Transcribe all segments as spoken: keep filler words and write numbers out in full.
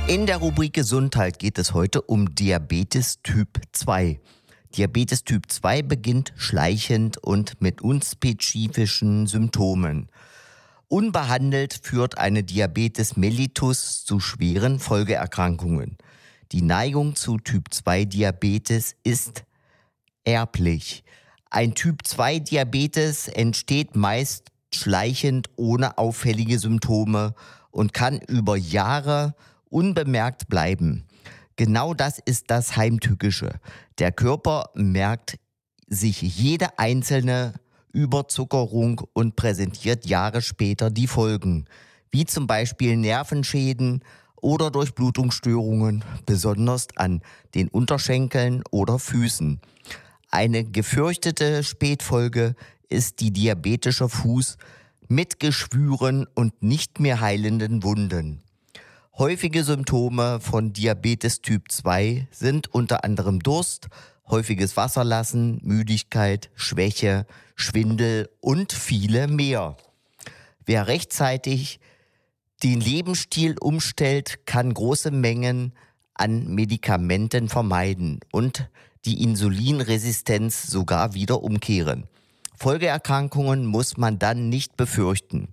In der Rubrik Gesundheit geht es heute um Diabetes Typ zwei. Diabetes Typ zwei beginnt schleichend und mit unspezifischen Symptomen. Unbehandelt führt eine Diabetes mellitus zu schweren Folgeerkrankungen. Die Neigung zu Typ zwei Diabetes ist erblich. Ein Typ zwei Diabetes entsteht meist schleichend ohne auffällige Symptome und kann über Jahre unbemerkt bleiben. Genau das ist das Heimtückische. Der Körper merkt sich jede einzelne Überzuckerung und präsentiert Jahre später die Folgen, wie zum Beispiel Nervenschäden oder Durchblutungsstörungen, besonders an den Unterschenkeln oder Füßen. Eine gefürchtete Spätfolge ist die diabetische Fuß mit Geschwüren und nicht mehr heilenden Wunden. Häufige Symptome von Diabetes Typ zwei sind unter anderem Durst, häufiges Wasserlassen, Müdigkeit, Schwäche, Schwindel und viele mehr. Wer rechtzeitig den Lebensstil umstellt, kann große Mengen an Medikamenten vermeiden und die Insulinresistenz sogar wieder umkehren. Folgeerkrankungen muss man dann nicht befürchten.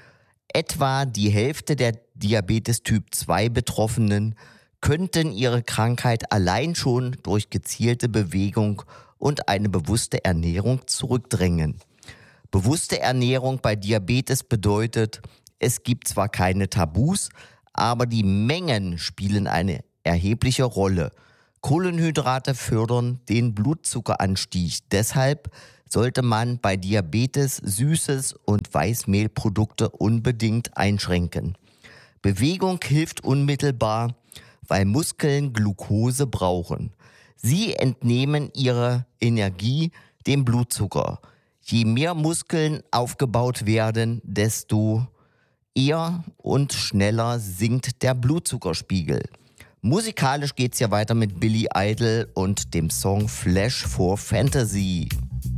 Etwa die Hälfte der Diabetes Typ zwei Betroffenen könnten ihre Krankheit allein schon durch gezielte Bewegung und eine bewusste Ernährung zurückdrängen. Bewusste Ernährung bei Diabetes bedeutet, es gibt zwar keine Tabus, aber die Mengen spielen eine erhebliche Rolle. Kohlenhydrate fördern den Blutzuckeranstieg. Deshalb sollte man bei Diabetes Süßes und Weißmehlprodukte unbedingt einschränken. Bewegung hilft unmittelbar, weil Muskeln Glucose brauchen. Sie entnehmen ihre Energie dem Blutzucker. Je mehr Muskeln aufgebaut werden, desto eher und schneller sinkt der Blutzuckerspiegel. Musikalisch geht's ja weiter mit Billy Idol und dem Song Flash for Fantasy.